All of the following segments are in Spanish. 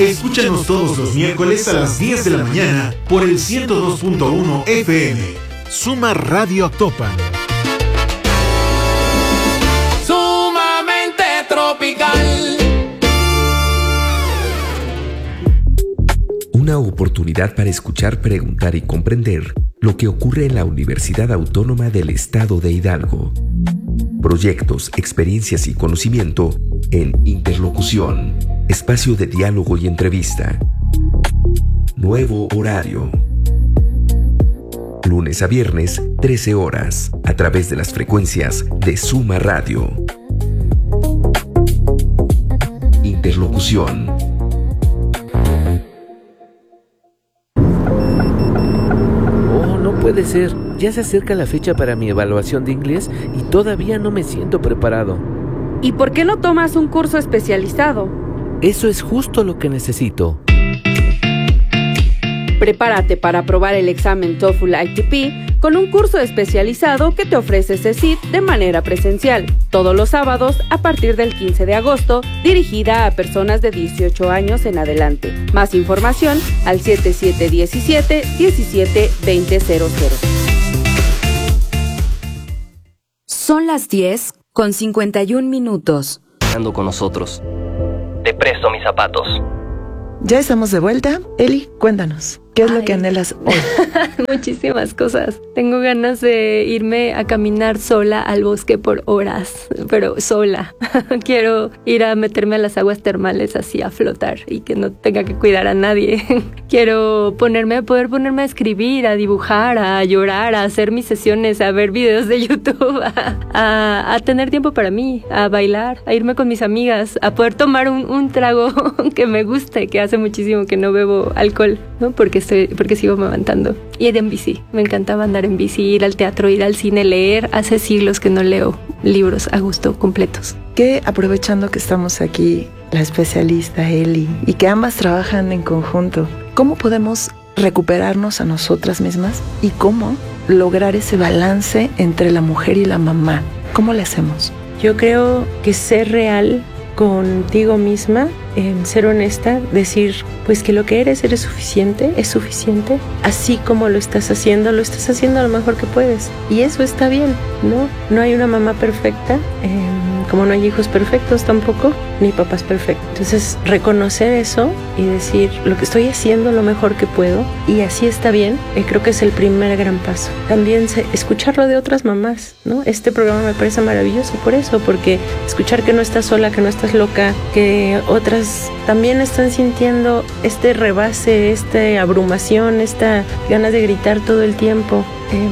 Escúchanos todos los miércoles a las 10 de la mañana por el 102.1 FM. Suma Radio Actopan. Sumamente tropical. Una oportunidad para escuchar, preguntar y comprender lo que ocurre en la Universidad Autónoma del Estado de Hidalgo. Proyectos, experiencias y conocimiento en Interlocución. Espacio de diálogo y entrevista. Nuevo horario. Lunes a viernes, 13 horas, a través de las frecuencias de Suma Radio. Interlocución. No puede ser, ya se acerca la fecha para mi evaluación de inglés y todavía no me siento preparado. ¿Y por qué no tomas un curso especializado? Eso es justo lo que necesito. Prepárate para aprobar el examen TOEFL ITP con un curso especializado que te ofrece CECIT de manera presencial, todos los sábados a partir del 15 de agosto, dirigida a personas de 18 años en adelante. Más información al 7717-172000. Son las 10:51. Ando con nosotros. Te presto mis zapatos. Ya estamos de vuelta. Eli, cuéntanos, ¿qué es lo que anhelas hoy? Muchísimas cosas. Tengo ganas de irme a caminar sola al bosque por horas, pero sola. Quiero ir a meterme a las aguas termales así a flotar y que no tenga que cuidar a nadie. Quiero poder ponerme a escribir, a dibujar, a llorar, a hacer mis sesiones, a ver videos de YouTube, a tener tiempo para mí, a bailar, a irme con mis amigas, a poder tomar un trago que me guste, que hace muchísimo que no bebo alcohol, ¿no? Porque sigo amamantando. Y ir en bici. Me encantaba andar en bici, ir al teatro, ir al cine, leer. Hace siglos que no leo libros a gusto completos. Que aprovechando que estamos aquí, la especialista Eli, y que ambas trabajan en conjunto, ¿cómo podemos recuperarnos a nosotras mismas y cómo lograr ese balance entre la mujer y la mamá? ¿Cómo le hacemos? Yo creo que ser real contigo misma, ser honesta, decir pues que lo que eres suficiente, es suficiente, así como lo estás haciendo lo mejor que puedes, y eso está bien, ¿no? No hay una mamá perfecta, como no hay hijos perfectos tampoco, ni papás perfectos. Entonces reconocer eso y decir lo que estoy haciendo lo mejor que puedo y así está bien, creo que es el primer gran paso. También escucharlo de otras mamás, ¿no? Este programa me parece maravilloso por eso, porque escuchar que no estás sola, que no estás loca, que otras también están sintiendo este rebase, esta abrumación, esta ganas de gritar todo el tiempo,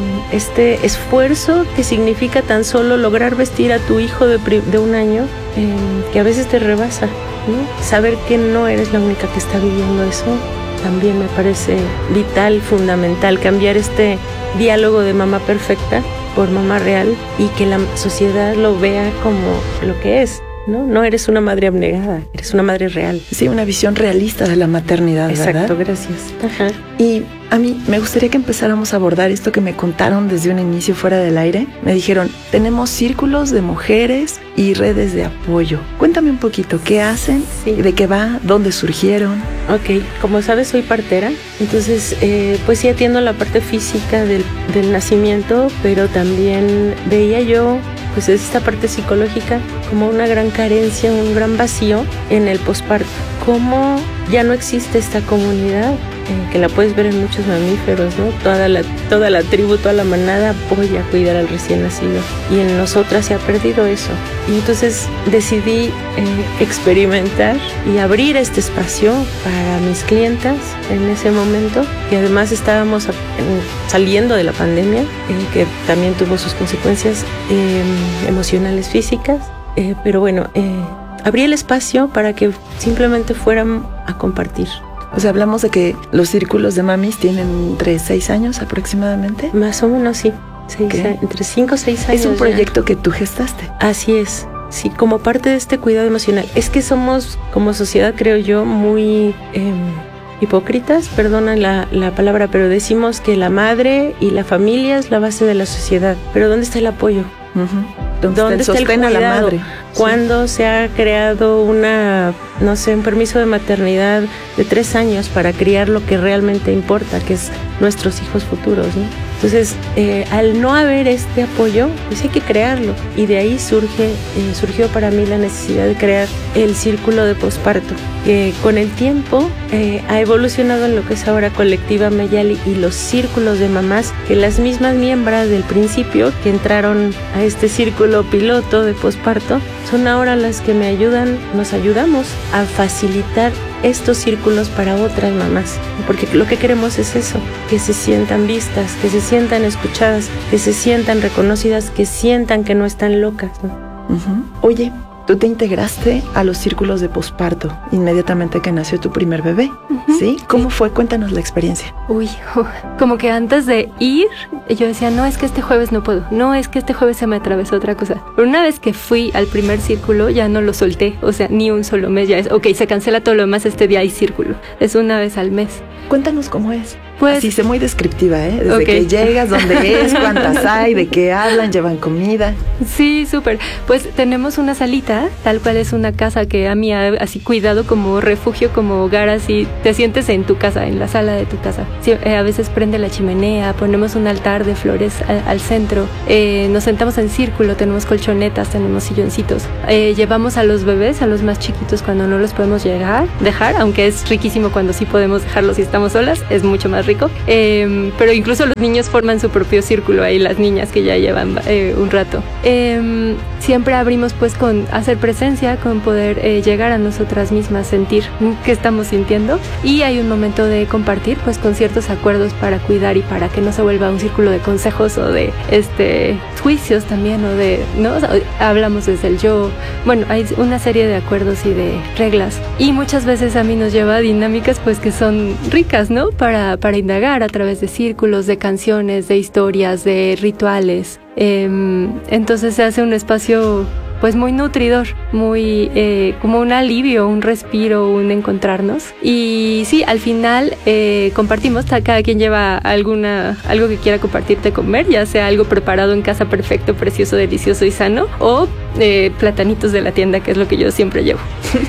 este esfuerzo que significa tan solo lograr vestir a tu hijo de 1 año, que a veces te rebasa, ¿no? Saber que no eres la única que está viviendo eso también me parece vital, fundamental, cambiar este diálogo de mamá perfecta por mamá real y que la sociedad lo vea como lo que es. No eres una madre abnegada, eres una madre real. Sí, una visión realista de la maternidad, ¿verdad? Exacto, gracias. Ajá. Y a mí me gustaría que empezáramos a abordar esto que me contaron desde un inicio fuera del aire. Me dijeron, tenemos círculos de mujeres y redes de apoyo. Cuéntame un poquito, ¿qué hacen? Sí. ¿De qué va? ¿Dónde surgieron? Ok, como sabes soy partera, entonces pues sí atiendo la parte física del nacimiento, pero también veía yo pues esta parte psicológica como una gran carencia, un gran vacío en el posparto. Cómo ya no existe esta comunidad, que la puedes ver en muchos mamíferos, ¿no? Toda la tribu, toda la manada apoya a cuidar al recién nacido. Y en nosotras se ha perdido eso. Y entonces decidí experimentar y abrir este espacio para mis clientas en ese momento. Y además estábamos saliendo de la pandemia, que también tuvo sus consecuencias emocionales, físicas. Pero bueno, abrí el espacio para que simplemente fueran a compartir. O sea, hablamos de que los círculos de mamis tienen entre 6 años aproximadamente. Más o menos, sí. Entre 5 o 6 años. Es un proyecto que tú gestaste. Así es. Sí, como parte de este cuidado emocional. Es que somos, como sociedad, creo yo, muy hipócritas, perdona la palabra, pero decimos que la madre y la familia es la base de la sociedad. Pero ¿dónde está el apoyo? ¿Dónde está el cuidado? Cuando se ha creado un permiso de maternidad de 3 años para criar lo que realmente importa, que es nuestros hijos futuros, ¿no? Entonces, al no haber este apoyo, pues hay que crearlo. Y de ahí surgió para mí la necesidad de crear el círculo de posparto, que con el tiempo ha evolucionado en lo que es ahora Colectiva Mayali y los círculos de mamás, que las mismas miembros del principio que entraron a este círculo piloto de posparto, son ahora las que nos ayudamos a facilitar estos círculos para otras mamás, porque lo que queremos es eso, que se sientan vistas, que se sientan escuchadas, que se sientan reconocidas, que sientan que no están locas, ¿no? Uh-huh. Oye, tú te integraste a los círculos de posparto inmediatamente que nació tu primer bebé, ¿sí? ¿Cómo fue? Cuéntanos la experiencia. Como que antes de ir, yo decía, no, es que este jueves no puedo, no, es que este jueves se me atravesó otra cosa. Pero una vez que fui al primer círculo, ya no lo solté, o sea, ni un solo mes, ya es, ok, se cancela todo lo demás, este día hay círculo. Es una vez al mes. Cuéntanos cómo es. Pues, así sé muy descriptiva, desde que llegas, dónde es, cuántas hay, de qué hablan, llevan comida. Sí, súper. Pues tenemos una salita, tal cual es una casa que a mí ha así cuidado como refugio, como hogar, así te sientes en tu casa, en la sala de tu casa. Sí, a veces prende la chimenea, ponemos un altar de flores al centro, nos sentamos en círculo, tenemos colchonetas, tenemos silloncitos, llevamos a los bebés, a los más chiquitos cuando no los podemos dejar, aunque es riquísimo cuando sí podemos dejarlos si estamos solas, es mucho más rico, pero incluso los niños forman su propio círculo ahí, las niñas que ya llevan un rato. Siempre abrimos pues con hacer presencia, con poder llegar a nosotras mismas, sentir qué estamos sintiendo, y hay un momento de compartir pues con ciertos acuerdos para cuidar y para que no se vuelva un círculo de consejos o de juicios también, o de, ¿no? O sea, hablamos desde el yo. Bueno, hay una serie de acuerdos y de reglas, y muchas veces a mí nos lleva a dinámicas pues que son ricas, ¿no? Para indagar a través de círculos, de canciones, de historias, de rituales. Entonces se hace un espacio pues muy nutridor, muy como un alivio, un respiro, un encontrarnos. Y sí, al final compartimos, cada quien lleva algo que quiera compartirte comer, ya sea algo preparado en casa perfecto, precioso, delicioso y sano, o platanitos de la tienda, que es lo que yo siempre llevo.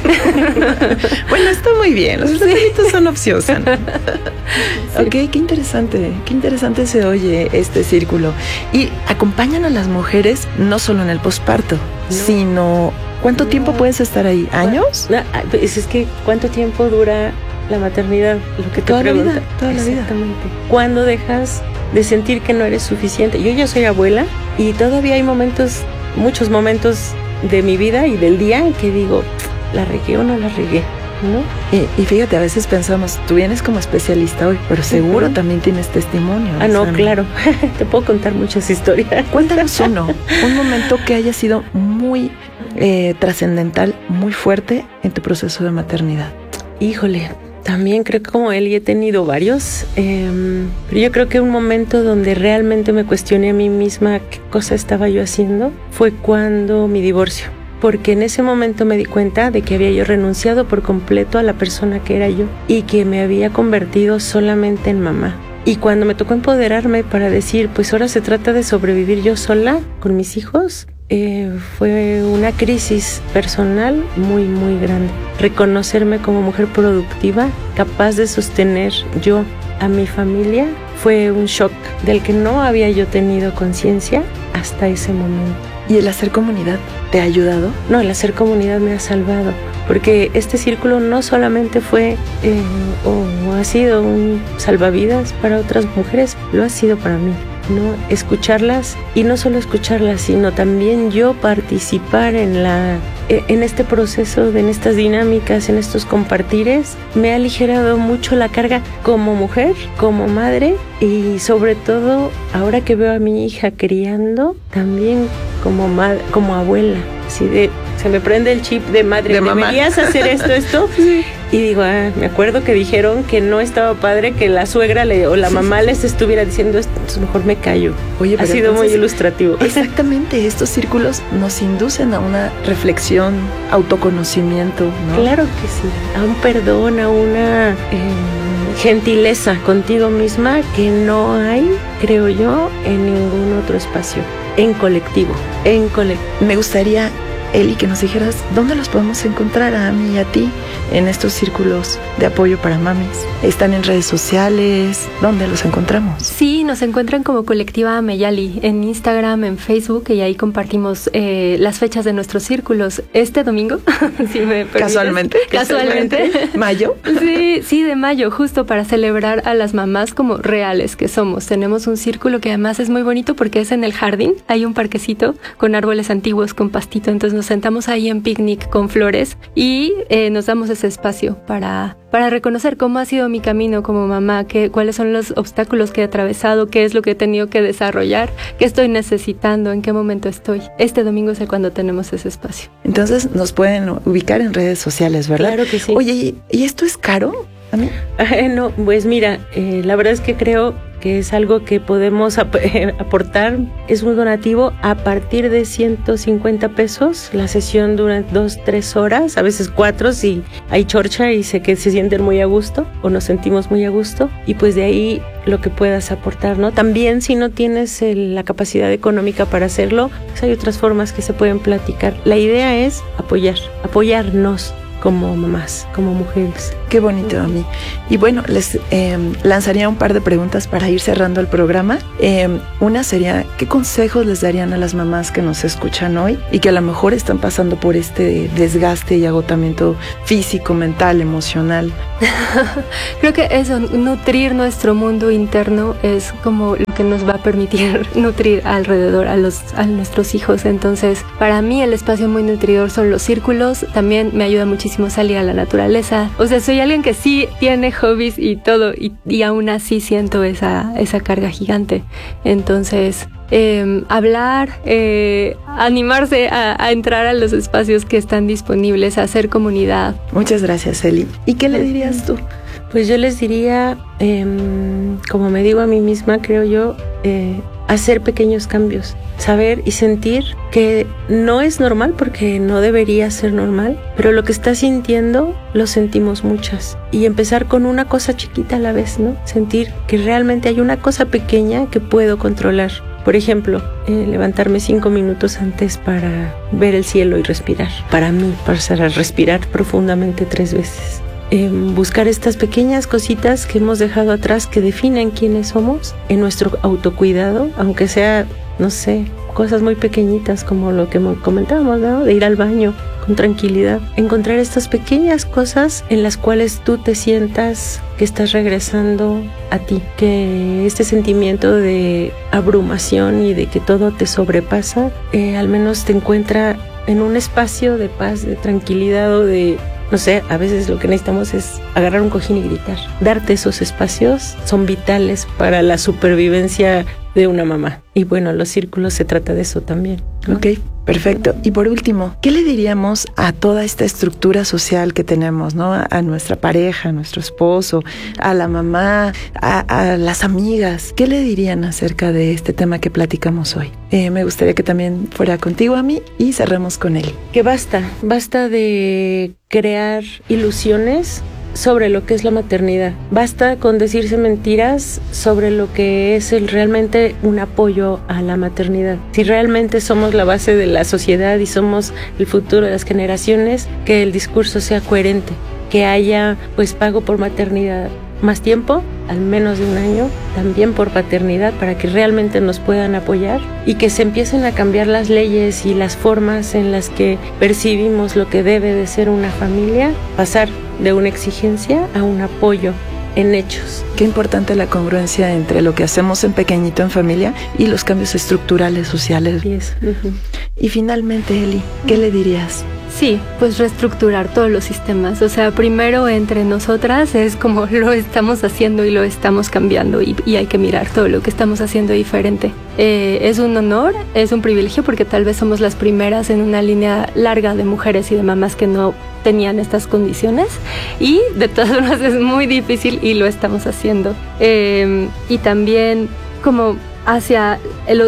Bueno, está muy bien, los platanitos son opción sana. Sí. Ok, qué interesante se oye este círculo. Y acompañan a las mujeres no solo en el posparto, sino ¿cuánto tiempo puedes estar ahí? ¿Años? Es que ¿cuánto tiempo dura la maternidad? Lo que te pregunta. Toda la vida. Exactamente. ¿Cuándo dejas de sentir que no eres suficiente? Yo ya soy abuela y todavía hay muchos momentos de mi vida y del día en que digo, ¿la regué o no la regué? ¿No? Y fíjate, a veces pensamos, tú vienes como especialista hoy, pero seguro también tienes testimonio. No, claro. Te puedo contar muchas historias. Cuéntanos un momento que haya sido muy trascendental, muy fuerte en tu proceso de maternidad. Híjole, también creo que como él y he tenido varios, pero yo creo que un momento donde realmente me cuestioné a mí misma qué cosa estaba yo haciendo fue cuando mi divorcio. Porque en ese momento me di cuenta de que había yo renunciado por completo a la persona que era yo y que me había convertido solamente en mamá. Y cuando me tocó empoderarme para decir, pues ahora se trata de sobrevivir yo sola con mis hijos, fue una crisis personal muy, muy grande. Reconocerme como mujer productiva, capaz de sostener yo a mi familia, fue un shock del que no había yo tenido conciencia hasta ese momento. ¿Y el hacer comunidad te ha ayudado? No, el hacer comunidad me ha salvado, porque este círculo no solamente fue o ha sido un salvavidas para otras mujeres, lo ha sido para mí, ¿no? Escucharlas, y no solo escucharlas, sino también yo participar en este proceso, en estas dinámicas, en estos compartires, me ha aligerado mucho la carga como mujer, como madre, y sobre todo ahora que veo a mi hija criando, también como abuela. Así se me prende el chip de madre, de deberías hacer esto. Sí. Y digo, me acuerdo que dijeron que no estaba padre que la suegra o la mamá les estuviera diciendo esto, entonces mejor me callo. Oye, ha sido muy ilustrativo. Exactamente, estos círculos nos inducen a una reflexión, autoconocimiento, ¿no? Claro que sí, a un perdón, a una gentileza contigo misma que no hay, creo yo, en ningún otro espacio, en colectivo. Me gustaría, Eli, que nos dijeras dónde los podemos encontrar a mí y a ti en estos círculos de apoyo para mamis. ¿Están en redes sociales? ¿Dónde los encontramos? Sí, nos encuentran como Colectiva Ameyali en Instagram, en Facebook, y ahí compartimos las fechas de nuestros círculos. Este domingo, si me permites. Casualmente. ¿Mayo? Sí, de mayo, justo para celebrar a las mamás como reales que somos. Tenemos un círculo que además es muy bonito porque es en el jardín. Hay un parquecito con árboles antiguos, con pastito. Entonces nos sentamos ahí en picnic con flores y nos damos ese espacio para reconocer cómo ha sido mi camino como mamá, cuáles son los obstáculos que he atravesado, qué es lo que he tenido que desarrollar, qué estoy necesitando, en qué momento estoy. Este domingo es cuando tenemos ese espacio. Entonces nos pueden ubicar en redes sociales, ¿verdad? Claro que sí. Oye, ¿y esto es caro? ¿A mí? No, pues mira, la verdad es que creo que es algo que podemos aportar. Es un donativo a partir de 150 pesos. La sesión dura 2-3 horas, a veces 4 si hay chorcha y sé que se sienten muy a gusto o nos sentimos muy a gusto. Y pues de ahí lo que puedas aportar, ¿no? También si no tienes la capacidad económica para hacerlo, pues hay otras formas que se pueden platicar. La idea es apoyarnos como mamás, como mujeres. Qué bonito, a mí. Y bueno, les lanzaría un par de preguntas para ir cerrando el programa. Una sería, ¿qué consejos les darían a las mamás que nos escuchan hoy y que a lo mejor están pasando por este desgaste y agotamiento físico, mental, emocional? Creo que eso, nutrir nuestro mundo interno es como lo que nos va a permitir nutrir alrededor a nuestros hijos. Entonces, para mí el espacio muy nutridor son los círculos. También me ayuda muchísimo salir a la naturaleza. O sea, soy alguien que sí tiene hobbies y todo, y aún así siento esa carga gigante. Entonces, hablar, animarse a entrar a los espacios que están disponibles, a hacer comunidad. Muchas gracias, Eli. ¿Y qué le dirías tú? Pues yo les diría, como me digo a mí misma, creo yo, hacer pequeños cambios, saber y sentir que no es normal porque no debería ser normal, pero lo que estás sintiendo lo sentimos muchas, y empezar con una cosa chiquita a la vez, ¿no? Sentir que realmente hay una cosa pequeña que puedo controlar. Por ejemplo, levantarme 5 minutos antes para ver el cielo y respirar. Para mí, para respirar profundamente 3 veces. Buscar estas pequeñas cositas que hemos dejado atrás que definen quiénes somos en nuestro autocuidado, aunque sea, no sé, cosas muy pequeñitas como lo que comentábamos, ¿no? De ir al baño con tranquilidad. Encontrar estas pequeñas cosas en las cuales tú te sientas que estás regresando a ti, que este sentimiento de abrumación y de que todo te sobrepasa, al menos te encuentra en un espacio de paz, de tranquilidad o de... No sé, a veces lo que necesitamos es agarrar un cojín y gritar. Darte esos espacios son vitales para la supervivencia de una mamá. Y bueno, los círculos se trata de eso también, ¿no? Ok, perfecto. Y por último, ¿qué le diríamos a toda esta estructura social que tenemos, ¿no? A nuestra pareja, a nuestro esposo, a la mamá, a las amigas. ¿Qué le dirían acerca de este tema que platicamos hoy? Me gustaría que también fuera contigo, a mí, y cerremos con él. Que basta de crear ilusiones sobre lo que es la maternidad. Basta con decirse mentiras sobre lo que es realmente un apoyo a la maternidad. Si realmente somos la base de la sociedad y somos el futuro de las generaciones, que el discurso sea coherente, que haya pues pago por maternidad, más tiempo, al menos de 1 año, también por paternidad, para que realmente nos puedan apoyar y que se empiecen a cambiar las leyes y las formas en las que percibimos lo que debe de ser una familia, pasar de una exigencia a un apoyo en hechos. Qué importante la congruencia entre lo que hacemos en pequeñito en familia y los cambios estructurales sociales. Yes. Uh-huh. Y finalmente, Eli, ¿qué le dirías? Sí, pues reestructurar todos los sistemas. O sea, primero entre nosotras es como lo estamos haciendo y lo estamos cambiando, y hay que mirar todo lo que estamos haciendo diferente. Es un honor, es un privilegio, porque tal vez somos las primeras en una línea larga de mujeres y de mamás que no tenían estas condiciones, y de todas formas es muy difícil y lo estamos haciendo. Y también como hacia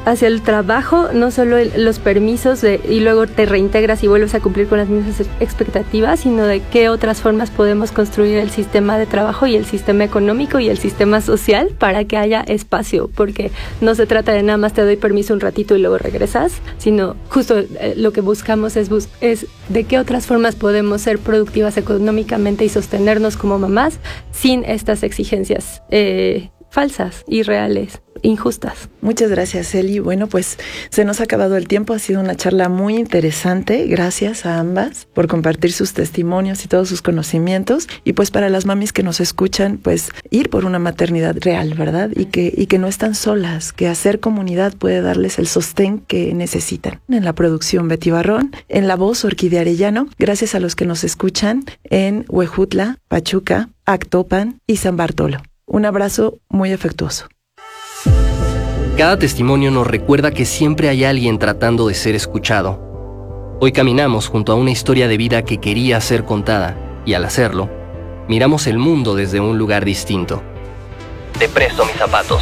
hacia el trabajo, no solo los permisos y luego te reintegras y vuelves a cumplir con las mismas expectativas, sino de qué otras formas podemos construir el sistema de trabajo y el sistema económico y el sistema social para que haya espacio, porque no se trata de nada más te doy permiso un ratito y luego regresas, sino justo lo que buscamos es de qué otras formas podemos ser productivas económicamente y sostenernos como mamás sin estas exigencias falsas, irreales, injustas. Muchas gracias, Eli. Bueno, pues se nos ha acabado el tiempo. Ha sido una charla muy interesante. Gracias a ambas por compartir sus testimonios y todos sus conocimientos. Y pues para las mamis que nos escuchan, pues ir por una maternidad real, ¿verdad? Y que no están solas, que hacer comunidad puede darles el sostén que necesitan. En la producción, Betty Barrón. En la voz, Orquídea Arellano. Gracias a los que nos escuchan en Huejutla, Pachuca, Actopan y San Bartolo. Un abrazo muy afectuoso. Cada testimonio nos recuerda que siempre hay alguien tratando de ser escuchado. Hoy caminamos junto a una historia de vida que quería ser contada, y al hacerlo, miramos el mundo desde un lugar distinto. Te presto mis zapatos.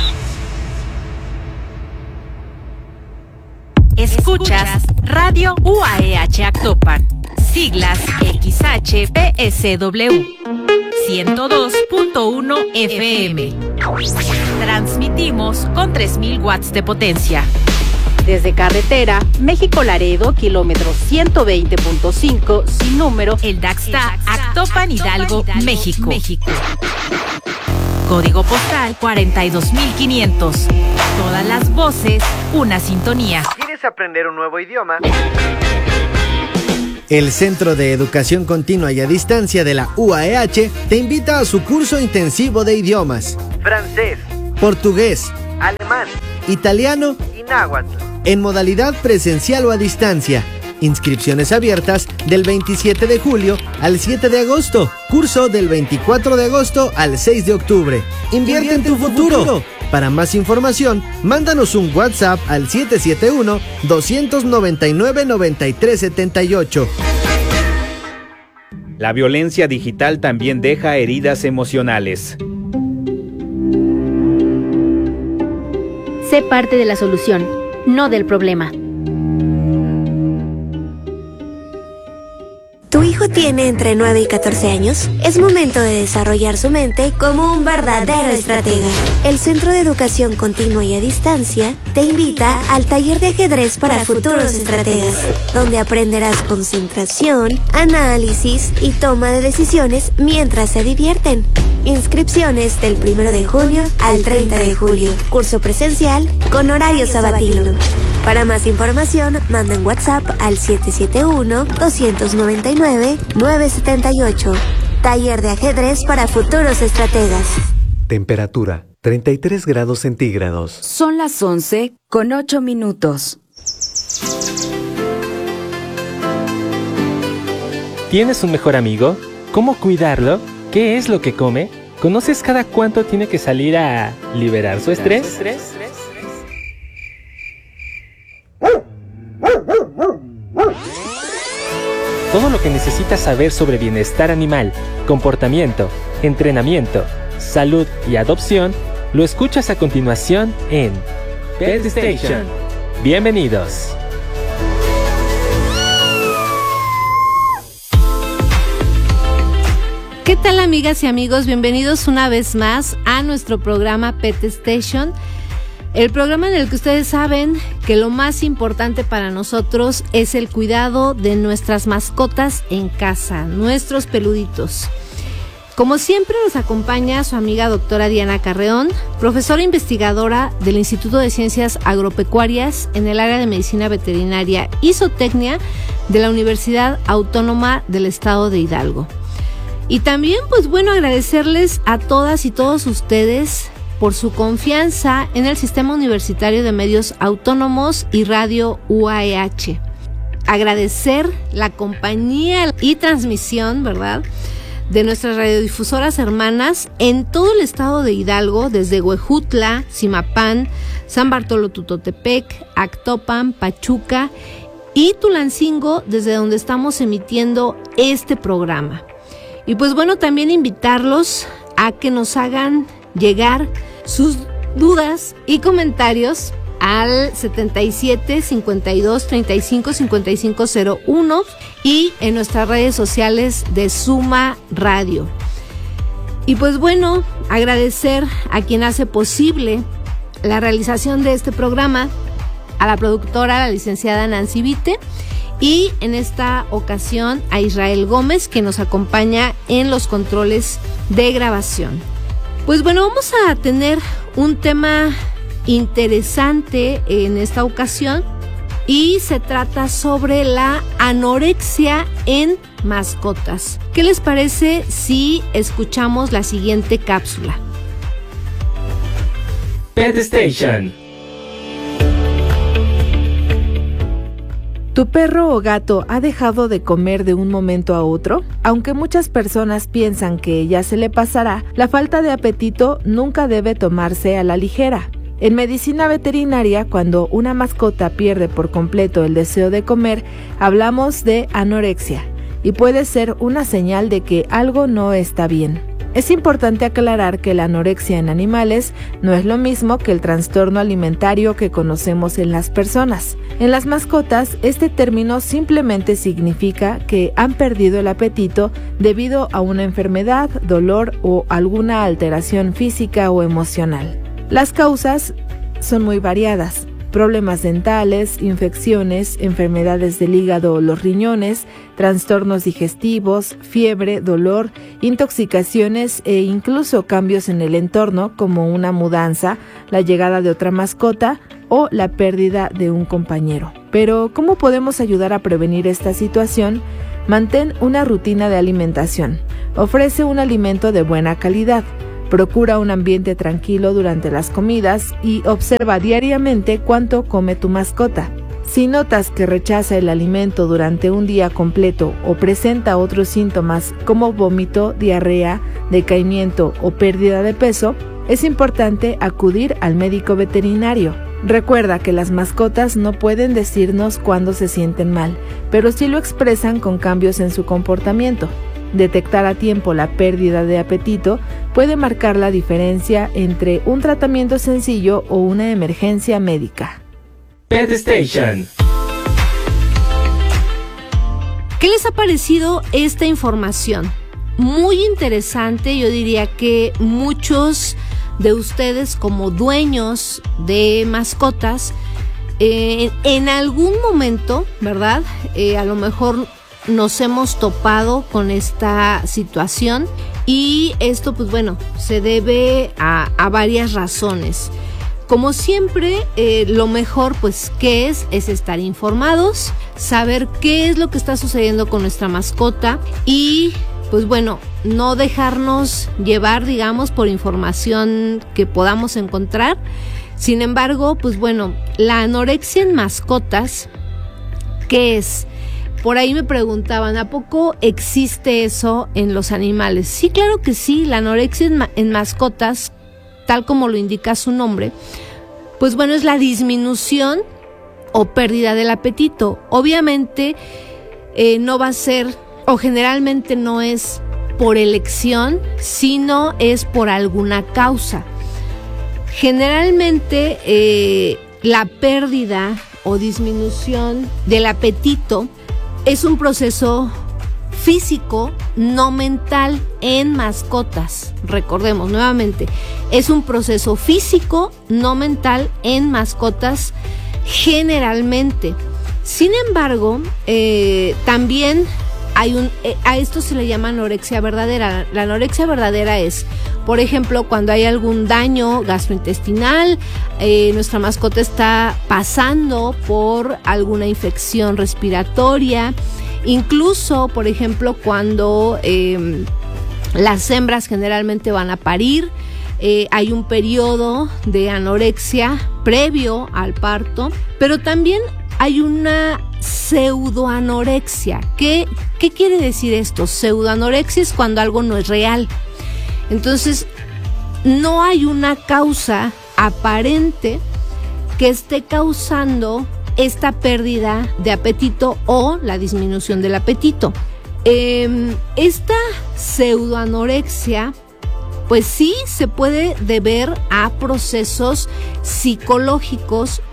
Escuchas Radio UAEH Actopan, siglas XHPSW, 102.1 FM. Transmitimos con 3000 watts de potencia. Desde carretera, México-Laredo, kilómetro 120.5, sin número, El Daxta, Actopan, Hidalgo, México. Código postal 42500. Todas las voces, una sintonía. ¿Quieres aprender un nuevo idioma? El Centro de Educación Continua y a Distancia de la UAEH te invita a su curso intensivo de idiomas: francés, portugués, alemán, italiano y náhuatl, en modalidad presencial o a distancia. Inscripciones abiertas del 27 de julio al 7 de agosto. Curso del 24 de agosto al 6 de octubre. Invierte en tu futuro. Para más información, mándanos un WhatsApp al 771-299-9378. La violencia digital también deja heridas emocionales. Sé parte de la solución, no del problema. ¿Tu hijo tiene entre 9 y 14 años? Es momento de desarrollar su mente como un verdadero estratega. El Centro de Educación Continua y a Distancia te invita al taller de ajedrez para futuros estrategas, donde aprenderás concentración, análisis y toma de decisiones mientras se divierten. Inscripciones del 1 de junio al 30 de julio. Curso presencial con horario sabatino. Para más información, manda en WhatsApp al 771-299-978. Taller de ajedrez para futuros estrategas. Temperatura, 33 grados centígrados. Son las 11:08. ¿Tienes un mejor amigo? ¿Cómo cuidarlo? ¿Qué es lo que come? ¿Conoces cada cuánto tiene que salir a liberar su estrés? Todo lo que necesitas saber sobre bienestar animal, comportamiento, entrenamiento, salud y adopción, lo escuchas a continuación en Pet Station. Bienvenidos. ¿Qué tal, amigas y amigos? Bienvenidos una vez más a nuestro programa Pet Station. El programa en el que ustedes saben que lo más importante para nosotros es el cuidado de nuestras mascotas en casa, nuestros peluditos. Como siempre nos acompaña su amiga doctora Diana Carreón, profesora investigadora del Instituto de Ciencias Agropecuarias en el área de Medicina Veterinaria y Zootecnia de la Universidad Autónoma del Estado de Hidalgo. Y también, pues bueno, agradecerles a todas y todos ustedes por su confianza en el Sistema Universitario de Medios Autónomos y Radio UAEH. Agradecer la compañía y transmisión, ¿verdad?, de nuestras radiodifusoras hermanas en todo el estado de Hidalgo, desde Huejutla, Zimapán, San Bartolo Tutotepec, Actopan, Pachuca y Tulancingo, desde donde estamos emitiendo este programa. Y pues bueno, también invitarlos a que nos hagan llegar sus dudas y comentarios al 77 52 35 55 01 y en nuestras redes sociales de Suma Radio. Y pues bueno, agradecer a quien hace posible la realización de este programa, a la productora, la licenciada Nancy Vite, y en esta ocasión a Israel Gómez, que nos acompaña en los controles de grabación. Pues bueno, vamos a tener un tema interesante en esta ocasión y se trata sobre la anorexia en mascotas. ¿Qué les parece si escuchamos la siguiente cápsula? Pet Station. ¿Tu perro o gato ha dejado de comer de un momento a otro? Aunque muchas personas piensan que ya se le pasará, la falta de apetito nunca debe tomarse a la ligera. En medicina veterinaria, cuando una mascota pierde por completo el deseo de comer, hablamos de anorexia, y puede ser una señal de que algo no está bien. Es importante aclarar que la anorexia en animales no es lo mismo que el trastorno alimentario que conocemos en las personas. En las mascotas, este término simplemente significa que han perdido el apetito debido a una enfermedad, dolor o alguna alteración física o emocional. Las causas son muy variadas: problemas dentales, infecciones, enfermedades del hígado o los riñones, trastornos digestivos, fiebre, dolor, intoxicaciones e incluso cambios en el entorno como una mudanza, la llegada de otra mascota o la pérdida de un compañero. Pero, ¿cómo podemos ayudar a prevenir esta situación? Mantén una rutina de alimentación. Ofrece un alimento de buena calidad. Procura un ambiente tranquilo durante las comidas y observa diariamente cuánto come tu mascota. Si notas que rechaza el alimento durante un día completo o presenta otros síntomas como vómito, diarrea, decaimiento o pérdida de peso, es importante acudir al médico veterinario. Recuerda que las mascotas no pueden decirnos cuándo se sienten mal, pero sí lo expresan con cambios en su comportamiento. Detectar a tiempo la pérdida de apetito puede marcar la diferencia entre un tratamiento sencillo o una emergencia médica. Pet Station. ¿Qué les ha parecido esta información? Muy interesante, yo diría que muchos de ustedes como dueños de mascotas, en algún momento, ¿verdad? A lo mejor nos hemos topado con esta situación y esto pues bueno, se debe a varias razones. Como siempre, lo mejor pues ¿qué es estar informados, saber qué es lo que está sucediendo con nuestra mascota y pues bueno, no dejarnos llevar, digamos, por información que podamos encontrar. Sin embargo, pues bueno, la anorexia en mascotas, ¿qué es? Por ahí me preguntaban, ¿a poco existe eso en los animales? Sí, claro que sí, la anorexia en mascotas, tal como lo indica su nombre, pues bueno, es la disminución o pérdida del apetito. Obviamente no va a ser, o generalmente no es por elección, sino es por alguna causa. Generalmente la pérdida o disminución del apetito es un proceso físico, no mental en mascotas. Recordemos nuevamente, es un proceso físico, no mental en mascotas generalmente. Sin embargo, también hay a esto se le llama anorexia verdadera. La anorexia verdadera es, por ejemplo, cuando hay algún daño gastrointestinal, nuestra mascota está pasando por alguna infección respiratoria, incluso, por ejemplo, cuando las hembras generalmente van a parir, hay un periodo de anorexia previo al parto, pero también hay una pseudoanorexia. ¿Qué quiere decir esto? Pseudoanorexia es cuando algo no es real. Entonces, no hay una causa aparente que esté causando esta pérdida de apetito o la disminución del apetito. Esta pseudoanorexia, pues sí se puede deber a procesos psicológicos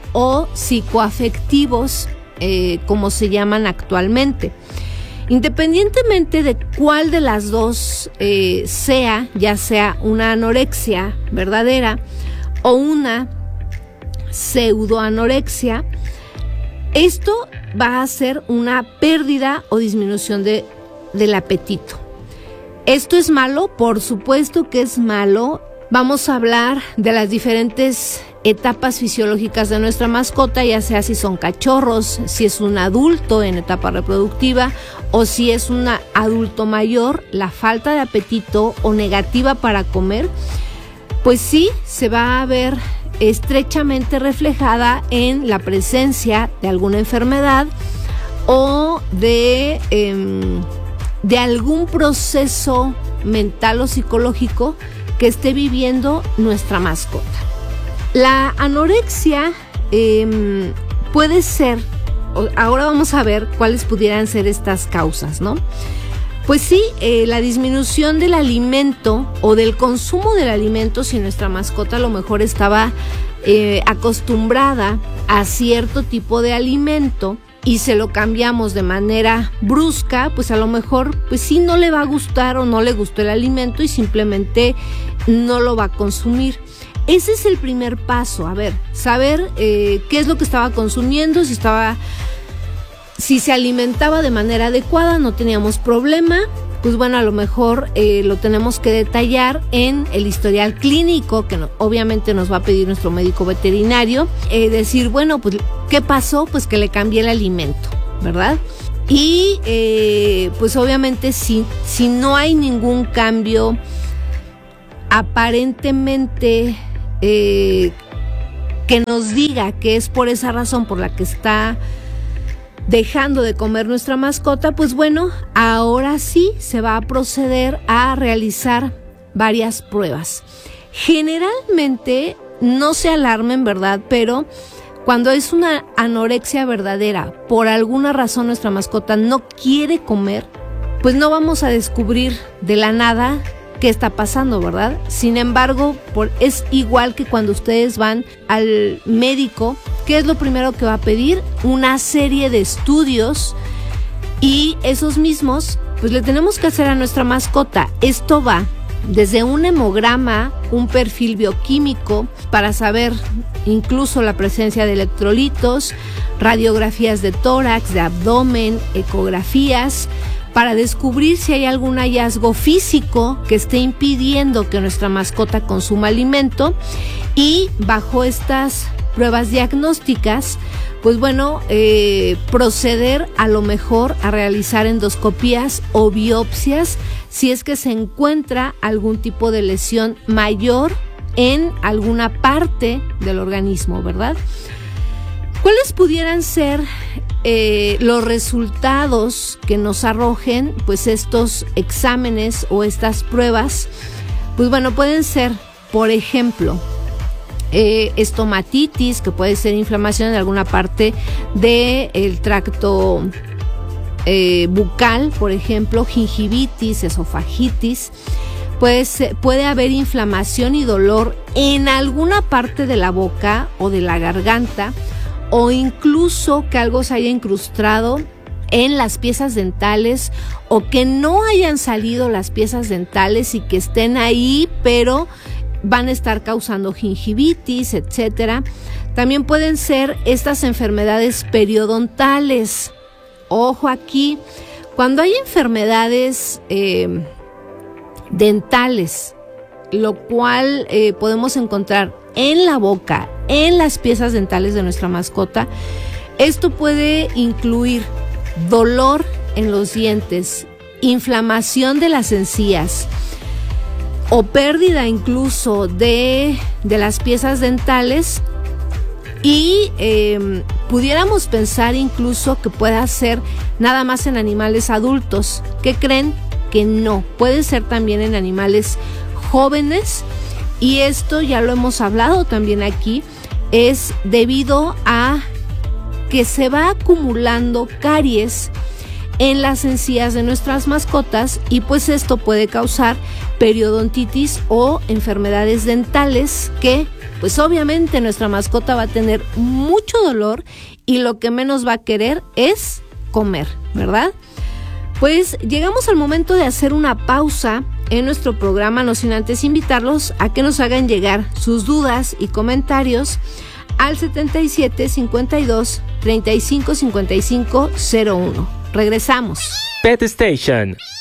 o psicoafectivos, como se llaman actualmente. Independientemente de cuál de las dos sea, ya sea una anorexia verdadera o una pseudoanorexia, esto va a ser una pérdida o disminución del apetito. ¿Esto es malo? Por supuesto que es malo. Vamos a hablar de las diferentes etapas fisiológicas de nuestra mascota, ya sea si son cachorros, si es un adulto en etapa reproductiva o si es un adulto mayor. La falta de apetito o negativa para comer, pues sí se va a ver estrechamente reflejada en la presencia de alguna enfermedad o de algún proceso mental o psicológico que esté viviendo nuestra mascota. La anorexia puede ser, ahora vamos a ver cuáles pudieran ser estas causas, ¿no? Pues sí, la disminución del alimento o del consumo del alimento, si nuestra mascota a lo mejor estaba acostumbrada a cierto tipo de alimento y se lo cambiamos de manera brusca, pues a lo mejor pues sí no le va a gustar o no le gustó el alimento y simplemente no lo va a consumir. Ese es el primer paso, a ver, saber qué es lo que estaba consumiendo, si se alimentaba de manera adecuada, no teníamos problema. Pues bueno, a lo mejor lo tenemos que detallar en el historial clínico que obviamente nos va a pedir nuestro médico veterinario, decir, bueno, pues ¿qué pasó? Pues que le cambié el alimento, ¿verdad? Y pues obviamente si no hay ningún cambio aparentemente que nos diga que es por esa razón por la que está dejando de comer nuestra mascota, pues bueno, ahora sí se va a proceder a realizar varias pruebas. Generalmente, no se alarmen, ¿verdad? Pero cuando es una anorexia verdadera, por alguna razón nuestra mascota no quiere comer, pues no vamos a descubrir de la nada qué está pasando, ¿verdad? Sin embargo, es igual que cuando ustedes van al médico, ¿qué es lo primero que va a pedir? Una serie de estudios, y esos mismos, pues le tenemos que hacer a nuestra mascota. Esto va desde un hemograma, un perfil bioquímico para saber incluso la presencia de electrolitos, radiografías de tórax, de abdomen, ecografías, para descubrir si hay algún hallazgo físico que esté impidiendo que nuestra mascota consuma alimento, y bajo estas pruebas diagnósticas, pues bueno, proceder a lo mejor a realizar endoscopías o biopsias si es que se encuentra algún tipo de lesión mayor en alguna parte del organismo, ¿verdad? ¿Cuáles pudieran ser los resultados que nos arrojen pues estos exámenes o estas pruebas? Pues bueno, pueden ser, por ejemplo, estomatitis, que puede ser inflamación en alguna parte del tracto bucal, por ejemplo, gingivitis, esofagitis. Pues puede haber inflamación y dolor en alguna parte de la boca o de la garganta, o incluso que algo se haya incrustado en las piezas dentales, o que no hayan salido las piezas dentales y que estén ahí, pero van a estar causando gingivitis, etcétera. También pueden ser estas enfermedades periodontales. Ojo aquí, cuando hay enfermedades dentales, lo cual podemos encontrar en la boca, en las piezas dentales de nuestra mascota, esto puede incluir dolor en los dientes, inflamación de las encías o pérdida incluso de las piezas dentales, y pudiéramos pensar incluso que pueda ser nada más en animales adultos. ¿Qué creen? Que no, puede ser también en animales jóvenes, y esto ya lo hemos hablado también aquí, es debido a que se va acumulando caries en las encías de nuestras mascotas y pues esto puede causar periodontitis o enfermedades dentales que pues obviamente nuestra mascota va a tener mucho dolor y lo que menos va a querer es comer, ¿verdad? Pues llegamos al momento de hacer una pausa en nuestro programa, no sin antes invitarlos a que nos hagan llegar sus dudas y comentarios al 77 52 35 55 01. Regresamos. Pet Station.